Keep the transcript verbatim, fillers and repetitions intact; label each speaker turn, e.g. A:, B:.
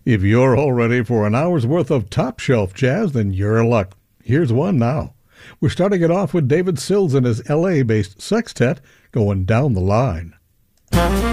A: If you're all ready for an hour's worth of top-shelf jazz, then you're in luck. Here's one now. We're starting it off with David Sills and his L A-based sextet going down the line.